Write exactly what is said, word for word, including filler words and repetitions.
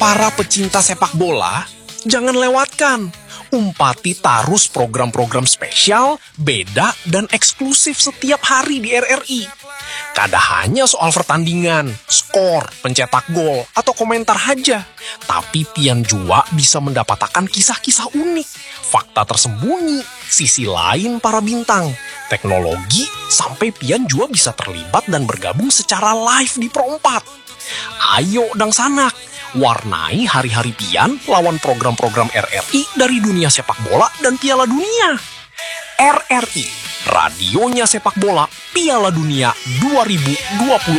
Para pecinta sepak bola, jangan lewatkan. Umpati Tarus program-program spesial, beda, dan eksklusif setiap hari di R R I. Kada hanya soal pertandingan, skor, pencetak gol, atau komentar aja. Tapi pian jua bisa mendapatkan kisah-kisah unik, fakta tersembunyi, sisi lain para bintang, teknologi, sampai pian jua bisa terlibat dan bergabung secara live di Pro empat. Ayo dang sanak, warnai hari-hari pian lawan program-program R R I dari dunia sepak bola dan Piala Dunia. R R I, radionya sepak bola Piala Dunia dua ribu dua puluh